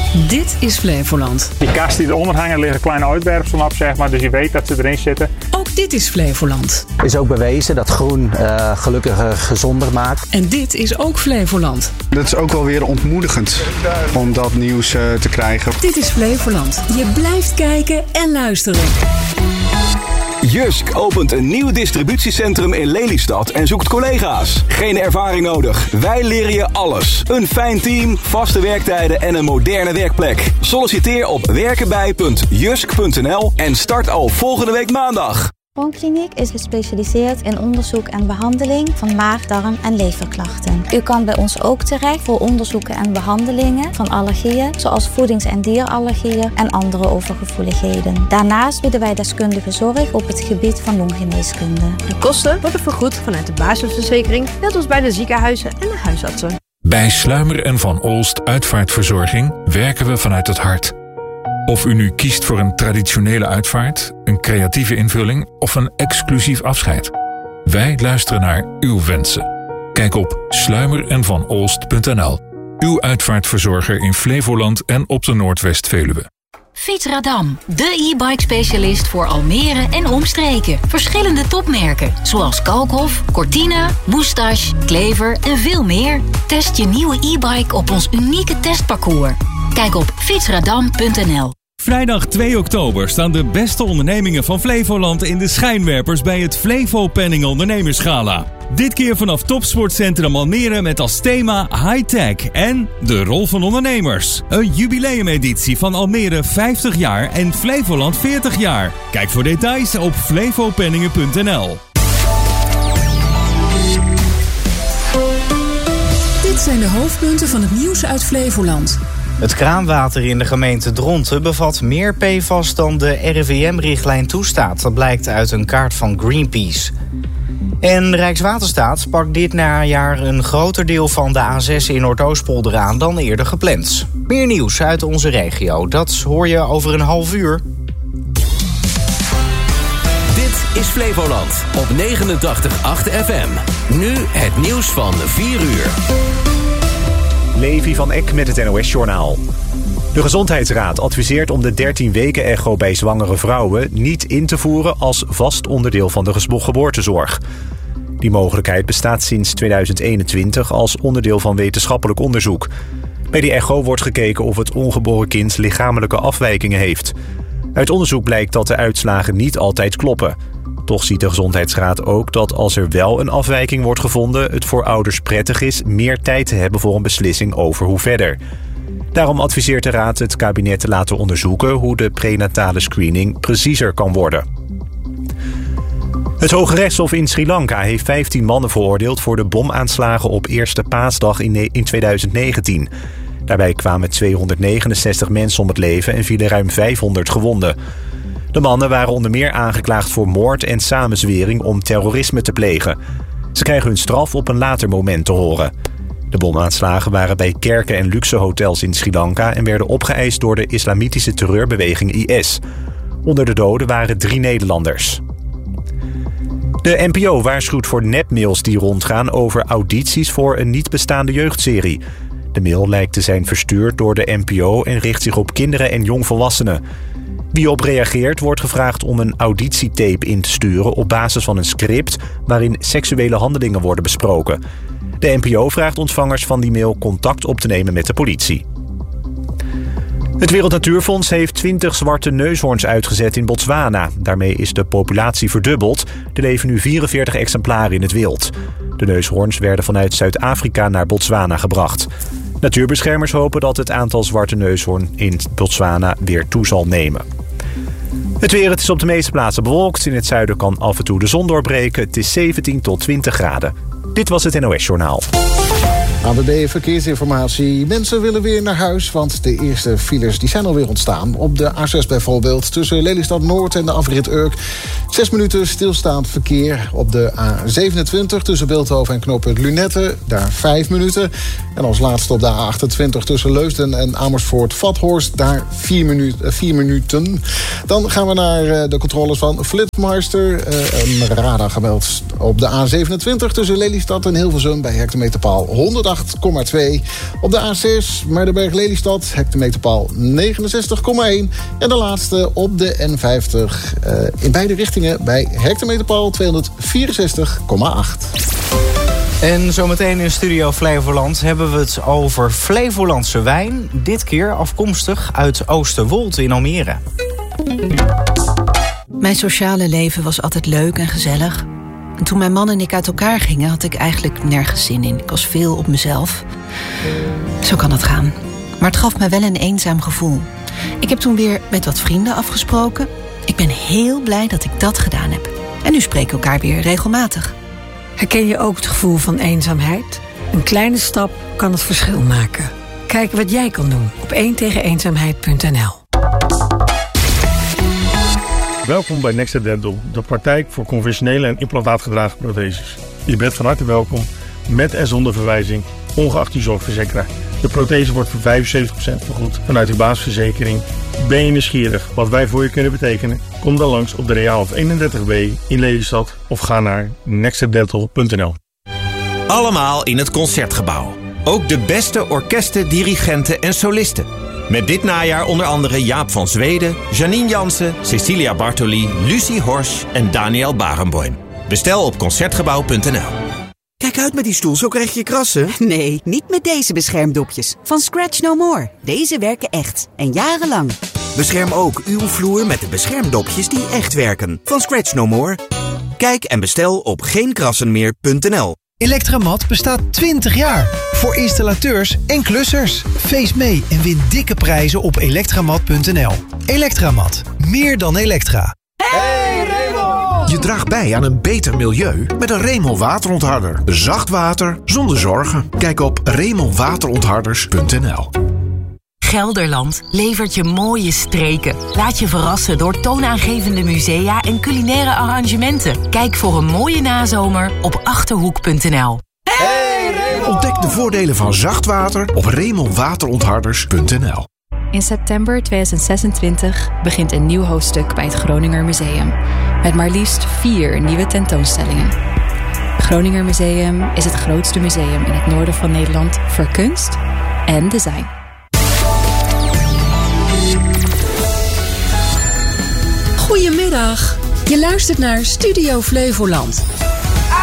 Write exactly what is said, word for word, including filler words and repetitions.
Dit is Flevoland. Die kast die eronder hangen liggen kleine uitwerpselen op, zeg maar. Dus je weet dat ze erin zitten. Ook dit is Flevoland. Is ook bewezen dat groen uh, gelukkiger gezonder maakt. En dit is ook Flevoland. Dat is ook wel weer ontmoedigend om dat nieuws uh, te krijgen. Dit is Flevoland. Je blijft kijken en luisteren. Jysk opent een nieuw distributiecentrum in Lelystad en zoekt collega's. Geen ervaring nodig. Wij leren je alles. Een fijn team, vaste werktijden en een moderne werkplek. Solliciteer op werkenbij punt jysk punt n l en start al volgende week maandag. Oonkliniek is gespecialiseerd in onderzoek en behandeling van maag, darm en leverklachten. U kan bij ons ook terecht voor onderzoeken en behandelingen van allergieën, zoals voedings- en dierallergieën en andere overgevoeligheden. Daarnaast bieden wij deskundige zorg op het gebied van longgeneeskunde. De kosten worden vergoed vanuit de basisverzekering, net als bij de ziekenhuizen en de huisartsen. Bij Sluimer en Van Olst Uitvaartverzorging werken we vanuit het hart. Of u nu kiest voor een traditionele uitvaart, een creatieve invulling of een exclusief afscheid. Wij luisteren naar uw wensen. Kijk op sluimer en van olst punt n l. Uw uitvaartverzorger in Flevoland en op de Noordwest-Veluwe. Fietsradam, de e-bike specialist voor Almere en omstreken. Verschillende topmerken, zoals Kalkhoff, Cortina, Moustache, Klever en veel meer. Test je nieuwe e-bike op ons unieke testparcours. Kijk op fietsradam punt n l. Vrijdag twee oktober staan de beste ondernemingen van Flevoland in de schijnwerpers bij het Flevo Penning Ondernemersgala. Dit keer vanaf Topsportcentrum Almere met als thema High Tech en de rol van ondernemers. Een jubileumeditie van Almere vijftig jaar en Flevoland veertig jaar. Kijk voor details op flevopenningen punt n l. Dit zijn de hoofdpunten van het nieuws uit Flevoland. Het kraanwater in de gemeente Dronten bevat meer P F A S dan de R I V M-richtlijn toestaat. Dat blijkt uit een kaart van Greenpeace. En Rijkswaterstaat pakt dit najaar een groter deel van de A zes in Noordoostpolder aan dan eerder gepland. Meer nieuws uit onze regio, dat hoor je over een half uur. Dit is Flevoland op negenentachtig komma acht F M. Nu het nieuws van vier uur. Levi van Eck met het N O S-journaal. De Gezondheidsraad adviseert om de dertien weken echo bij zwangere vrouwen niet in te voeren als vast onderdeel van de geboortezorg. Die mogelijkheid bestaat sinds tweeduizend eenentwintig als onderdeel van wetenschappelijk onderzoek. Bij die echo wordt gekeken of het ongeboren kind lichamelijke afwijkingen heeft. Uit onderzoek blijkt dat de uitslagen niet altijd kloppen. Toch ziet de Gezondheidsraad ook dat als er wel een afwijking wordt gevonden, het voor ouders prettig is meer tijd te hebben voor een beslissing over hoe verder. Daarom adviseert de Raad het kabinet te laten onderzoeken hoe de prenatale screening preciezer kan worden. Het Hoge Rechtshof in Sri Lanka heeft vijftien mannen veroordeeld voor de bomaanslagen op Eerste Paasdag in tweeduizend negentien. Daarbij kwamen tweehonderdnegenenzestig mensen om het leven en vielen ruim vijfhonderd gewonden. De mannen waren onder meer aangeklaagd voor moord en samenzwering om terrorisme te plegen. Ze krijgen hun straf op een later moment te horen. De bomaanslagen waren bij kerken en luxe hotels in Sri Lanka en werden opgeëist door de islamitische terreurbeweging I S. Onder de doden waren drie Nederlanders. De N P O waarschuwt voor nepmails die rondgaan over audities voor een niet bestaande jeugdserie. De mail lijkt te zijn verstuurd door de N P O en richt zich op kinderen en jongvolwassenen. Wie op reageert wordt gevraagd om een auditietape in te sturen op basis van een script waarin seksuele handelingen worden besproken. De N P O vraagt ontvangers van die mail contact op te nemen met de politie. Het Wereld Natuurfonds heeft twintig zwarte neushoorns uitgezet in Botswana. Daarmee is de populatie verdubbeld. Er leven nu vierenveertig exemplaren in het wild. De neushoorns werden vanuit Zuid-Afrika naar Botswana gebracht. Natuurbeschermers hopen dat het aantal zwarte neushoorn in Botswana weer toe zal nemen. Het weer, het is op de meeste plaatsen bewolkt. In het zuiden kan af en toe de zon doorbreken. Het is zeventien tot twintig graden. Dit was het N O S-journaal. A B B Verkeersinformatie. Mensen willen weer naar huis, want de eerste files die zijn alweer ontstaan. Op de A zes bijvoorbeeld, tussen Lelystad Noord en de afrit Urk. Zes minuten stilstaand verkeer. Op de A zevenentwintig tussen Beeldhoven en knooppunt Lunette. Daar vijf minuten. En als laatste op de A achtentwintig tussen Leusden en Amersfoort-Vathorst. Daar vier, minu- vier minuten. Dan gaan we naar de controles van Flitsmeister. Een radar gemeld op de A zevenentwintig tussen Lelystad en Hilversum bij hectometerpaal honderd. honderdachttien komma twee. Op de A zes Muidenberg-Lelystad, hectometerpaal negenenzestig komma één. En de laatste op de N vijftig uh, in beide richtingen bij hectometerpaal tweehonderdvierenzestig komma acht. En zometeen in Studio Flevoland hebben we het over Flevolandse wijn. Dit keer afkomstig uit Oosterwold in Almere. Mijn sociale leven was altijd leuk en gezellig. En toen mijn man en ik uit elkaar gingen, had ik eigenlijk nergens zin in. Ik was veel op mezelf. Zo kan het gaan. Maar het gaf me wel een eenzaam gevoel. Ik heb toen weer met wat vrienden afgesproken. Ik ben heel blij dat ik dat gedaan heb. En nu spreken we elkaar weer regelmatig. Herken je ook het gevoel van eenzaamheid? Een kleine stap kan het verschil maken. Kijk wat jij kan doen op één tegen eenzaamheid punt n l. Welkom bij Next Dental, de praktijk voor conventionele en implantaatgedragen protheses. Je bent van harte welkom, met en zonder verwijzing, ongeacht je zorgverzekeraar. De prothese wordt voor vijfenzeventig procent vergoed vanuit uw basisverzekering. Ben je nieuwsgierig wat wij voor je kunnen betekenen? Kom dan langs op de Reaalhof eenendertig B in Lelystad of ga naar next dental punt n l. Allemaal in het Concertgebouw. Ook de beste orkesten, dirigenten en solisten. Met dit najaar onder andere Jaap van Zweden, Janine Jansen, Cecilia Bartoli, Lucie Horsch en Daniel Barenboim. Bestel op concertgebouw punt n l. Kijk uit met die stoel, zo krijg je krassen. Nee, niet met deze beschermdopjes. Van Scratch No More. Deze werken echt. En jarenlang. Bescherm ook uw vloer met de beschermdopjes die echt werken. Van Scratch No More. Kijk en bestel op geen krassen meer punt n l. Electramat bestaat twintig jaar. Voor installateurs en klussers. Feest mee en win dikke prijzen op elektramat punt n l. Electramat. Meer dan Elektra. Hey Remel! Je draagt bij aan een beter milieu met een Remel waterontharder. Zacht water zonder zorgen. Kijk op remel waterontharders punt n l. Gelderland levert je mooie streken. Laat je verrassen door toonaangevende musea en culinaire arrangementen. Kijk voor een mooie nazomer op achterhoek punt n l. Hey Remel! Ontdek de voordelen van zacht water op remel waterontharders punt n l. In september tweeduizend zesentwintig begint een nieuw hoofdstuk bij het Groninger Museum. Met maar liefst vier nieuwe tentoonstellingen. Het Groninger Museum is het grootste museum in het noorden van Nederland voor kunst en design. Goedemiddag. Je luistert naar Studio Flevoland.